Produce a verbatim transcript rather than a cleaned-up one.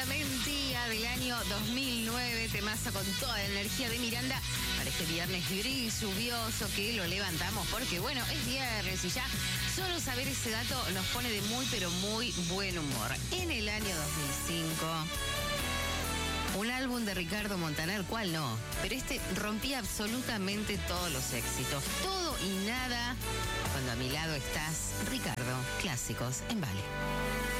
Miranda Mentía del año dos mil nueve, temazo con toda la energía de Miranda para este viernes gris, lluvioso, que lo levantamos porque, bueno, es viernes y ya solo saber ese dato nos pone de muy, pero muy buen humor. En el año dos mil cinco, un álbum de Ricardo Montaner, ¿cuál no? Pero este rompía absolutamente todos los éxitos. Todo y nada. Cuando a mi lado estás, Ricardo, clásicos en Vale.